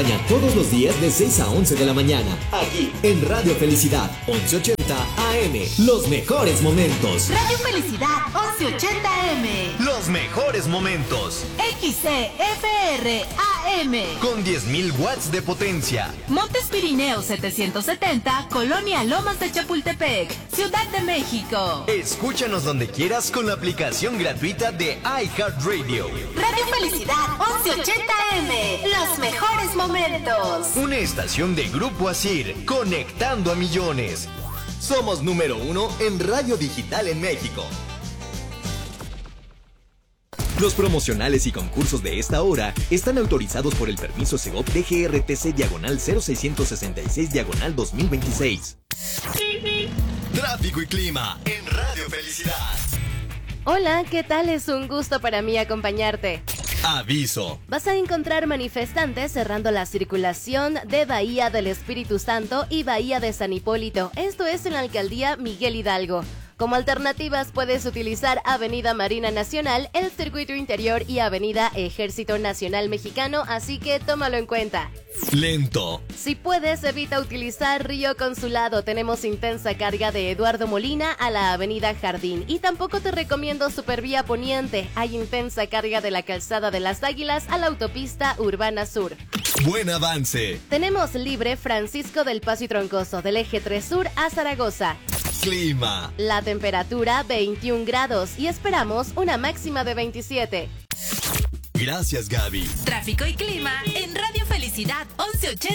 Todos los días de 6 a 11 de la mañana, aquí en Radio Felicidad, 1180 AM. Los mejores momentos. Radio Felicidad, 1180 AM. Los mejores momentos. XCFR AM. Con 10.000 watts de potencia. Montes Pirineos 770, Colonia Lomas de Chapultepec, Ciudad de México. Escúchanos donde quieras con la aplicación gratuita de iHeartRadio. Radio Felicidad, 1180 AM. Los mejores momentos. Una estación de Grupo Asir, conectando a millones. Somos número 1 en radio digital en México. Los promocionales y concursos de esta hora están autorizados por el permiso Segov DGRTC /0666/2026. Tráfico y clima en Radio Felicidad. Hola, ¿qué tal? Es un gusto para mí acompañarte. Aviso. Vas a encontrar manifestantes cerrando la circulación de Bahía del Espíritu Santo y Bahía de San Hipólito. Esto es en la alcaldía Miguel Hidalgo. Como alternativas puedes utilizar Avenida Marina Nacional, el Circuito Interior y Avenida Ejército Nacional Mexicano, así que tómalo en cuenta. Lento. Si puedes, evita utilizar Río Consulado. Tenemos intensa carga de Eduardo Molina a la Avenida Jardín. Y tampoco te recomiendo Supervía Poniente. Hay intensa carga de la Calzada de las Águilas a la Autopista Urbana Sur. Buen avance. Tenemos libre Francisco del Paso y Troncoso del Eje 3 Sur a Zaragoza. Clima. La temperatura 21 grados y esperamos una máxima de 27. Gracias, Gaby. Tráfico y clima en Radio Felicidad 1180.